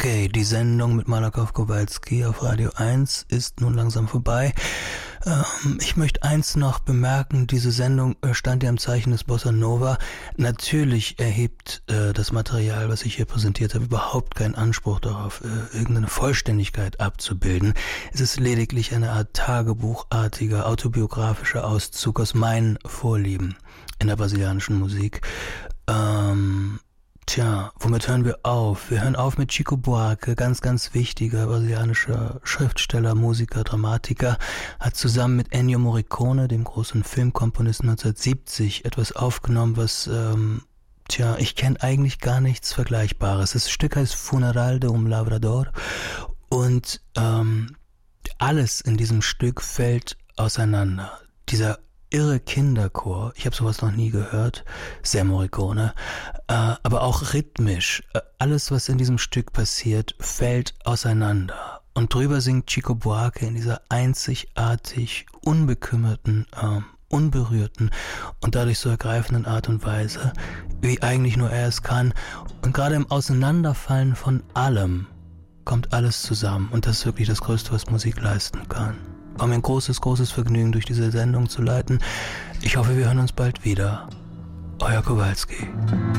Okay, die Sendung mit Malakoff Kowalski auf Radio 1 ist nun langsam vorbei. Ich möchte eins noch bemerken, diese Sendung stand ja im Zeichen des Bossa Nova. Natürlich erhebt das Material, was ich hier präsentiert habe, überhaupt keinen Anspruch darauf, irgendeine Vollständigkeit abzubilden. Es ist lediglich eine Art tagebuchartiger, autobiografischer Auszug aus meinen Vorlieben in der brasilianischen Musik. Womit hören wir auf? Wir hören auf mit Chico Buarque, ganz, ganz wichtiger brasilianischer Schriftsteller, Musiker, Dramatiker, hat zusammen mit Ennio Morricone, dem großen Filmkomponisten 1970, etwas aufgenommen, was, ich kenne eigentlich gar nichts Vergleichbares. Das Stück heißt Funeral de um Lavrador und alles in diesem Stück fällt auseinander. Dieser irre Kinderchor, ich habe sowas noch nie gehört, sehr Morricone, aber auch rhythmisch, alles was in diesem Stück passiert, fällt auseinander. Und drüber singt Chico Buarque in dieser einzigartig unbekümmerten, unberührten und dadurch so ergreifenden Art und Weise, wie eigentlich nur er es kann. Und gerade im Auseinanderfallen von allem kommt alles zusammen und das ist wirklich das Größte, was Musik leisten kann. War mir ein großes, großes Vergnügen, durch diese Sendung zu leiten. Ich hoffe, wir hören uns bald wieder. Euer Kowalski.